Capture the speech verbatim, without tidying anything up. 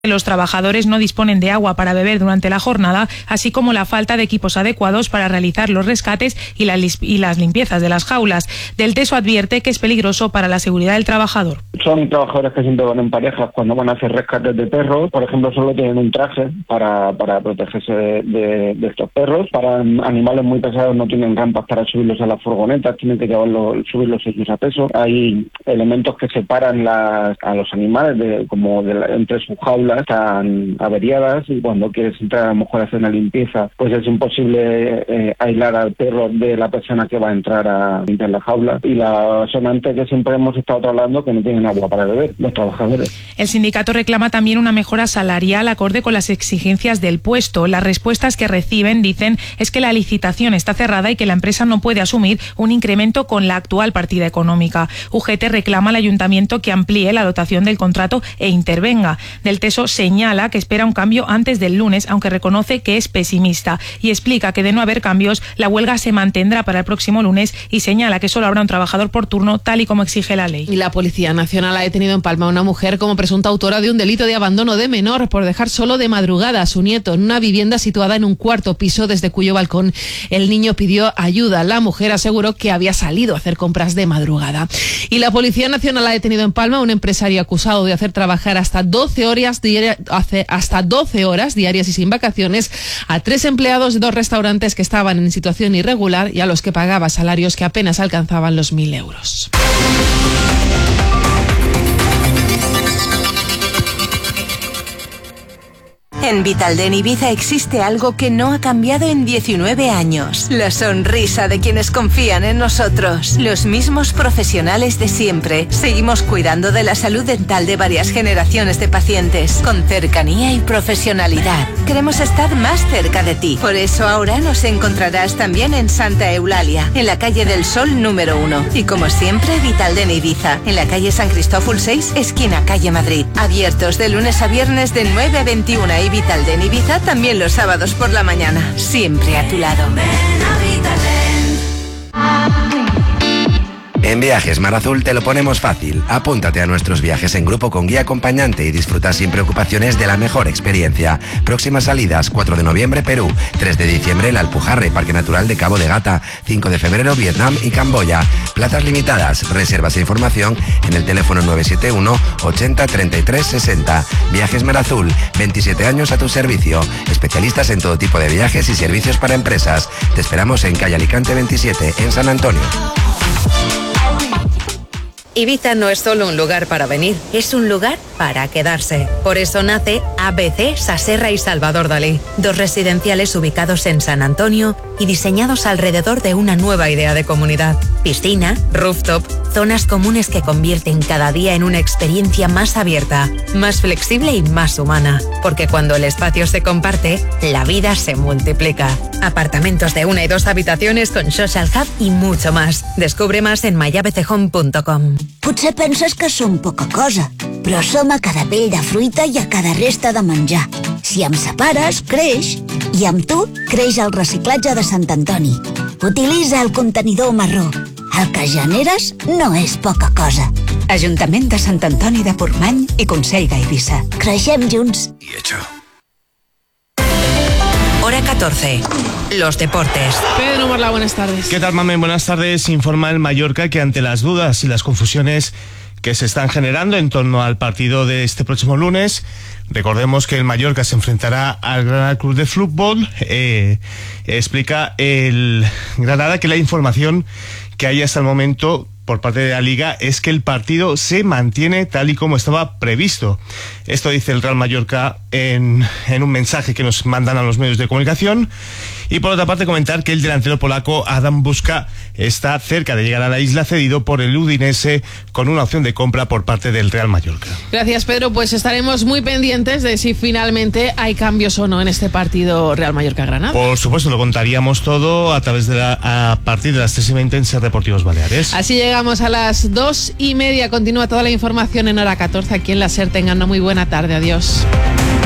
Los trabajadores no disponen de agua para beber durante la jornada, así como la falta de equipos adecuados para realizar los rescates y, la, y las limpiezas de las jaulas. Del Teso advierte que es peligroso para la seguridad del trabajador. Son trabajadores que siempre van en parejas cuando van a hacer rescates de perros. Por ejemplo, solo tienen un traje para, para protegerse de, de, de estos perros. Para animales muy pesados no tienen rampas para subirlos a las furgonetas, tienen que llevarlos, subirlos ellos a peso. Hay elementos que separan las, a los animales de, como de la, entre sus jaulas. Están averiadas y cuando quieres entrar a lo mejor a hacer una limpieza, pues es imposible eh, aislar al perro de la persona que va a entrar a limpiar la jaula. Y la sonante que siempre hemos estado hablando, que no tienen agua para beber los trabajadores. El sindicato reclama también una mejora salarial acorde con las exigencias del puesto. Las respuestas que reciben, dicen, es que la licitación está cerrada y que la empresa no puede asumir un incremento con la actual partida económica. U G T reclama al ayuntamiento que amplíe la dotación del contrato e intervenga. Del Teso señala que espera un cambio antes del lunes, aunque reconoce que es pesimista, y explica que de no haber cambios, la huelga se mantendrá para el próximo lunes, y señala que solo habrá un trabajador por turno, tal y como exige la ley. Y la Policía Nacional ha detenido en Palma a una mujer como presunta autora de un delito de abandono de menor por dejar solo de madrugada a su nieto en una vivienda situada en un cuarto piso, desde cuyo balcón el niño pidió ayuda. La mujer aseguró que había salido a hacer compras de madrugada. Y la Policía Nacional ha detenido en Palma a un empresario acusado de hacer trabajar hasta doce horas hace hasta doce horas diarias y sin vacaciones a tres empleados de dos restaurantes que estaban en situación irregular y a los que pagaba salarios que apenas alcanzaban los mil euros. En Vitalden Ibiza existe algo que no ha cambiado en diecinueve años. La sonrisa de quienes confían en nosotros. Los mismos profesionales de siempre. Seguimos cuidando de la salud dental de varias generaciones de pacientes. Con cercanía y profesionalidad. Queremos estar más cerca de ti. Por eso ahora nos encontrarás también en Santa Eulalia, en la calle del Sol número uno. Y como siempre, Vitalden Ibiza, en la calle San Cristóbal seis, esquina calle Madrid. Abiertos de lunes a viernes de nueve a veintiuna y Vitalden Ibiza también los sábados por la mañana. Siempre a tu lado. En Viajes Mar Azul te lo ponemos fácil. Apúntate a nuestros viajes en grupo con guía acompañante y disfruta sin preocupaciones de la mejor experiencia. Próximas salidas: cuatro de noviembre Perú, tres de diciembre La Alpujarra y Parque Natural de Cabo de Gata, cinco de febrero Vietnam y Camboya. Plazas limitadas. Reservas e información en el teléfono nueve siete uno ochenta treinta y tres sesenta. Viajes Mar Azul, veintisiete años a tu servicio. Especialistas en todo tipo de viajes y servicios para empresas. Te esperamos en calle Alicante veintisiete, en San Antonio. Ibiza no es solo un lugar para venir, es un lugar para quedarse. Por eso nace A B C Saserra y Salvador Dalí, dos residenciales ubicados en San Antonio y diseñados alrededor de una nueva idea de comunidad. Piscina, rooftop, zonas comunes que convierten cada día en una experiencia más abierta, más flexible y más humana. Porque cuando el espacio se comparte, la vida se multiplica. Apartamentos de una y dos habitaciones con social hub y mucho más. Descubre más en my a b c home punto com. Potser penses que som poca cosa, però som a cada pell de fruita i a cada resta de menjar. Si em separes, creix, i amb tu creix el reciclatge de Sant Antoni. Utilitza el contenidor marró. El que generes no és poca cosa. Ajuntament de Sant Antoni de Portmany i Consell d'Eivissa. Creixem junts. Y hecho. Hora catorce. Los deportes. Pedro Morla, buenas tardes. ¿Qué tal, Mamen? Buenas tardes. Informa el Mallorca que ante las dudas y las confusiones que se están generando en torno al partido de este próximo lunes, recordemos que el Mallorca se enfrentará al Granada Club de Fútbol. Eh, explica el Granada que la información que hay hasta el momento por parte de la Liga es que el partido se mantiene tal y como estaba previsto. Esto dice el Real Mallorca en, en un mensaje que nos mandan a los medios de comunicación. Y por otra parte, comentar que el delantero polaco Adam Buska está cerca de llegar a la isla, cedido por el Udinese con una opción de compra por parte del Real Mallorca. Gracias, Pedro. Pues estaremos muy pendientes de si finalmente hay cambios o no en este partido Real Mallorca-Granada. Por supuesto, lo contaríamos todo a través de la, a partir de las tres y veinte en Ser Deportivos Baleares. Así llegamos a las dos y media. Continúa toda la información en hora catorce aquí en la Ser. Tengan una muy buena tarde. Adiós.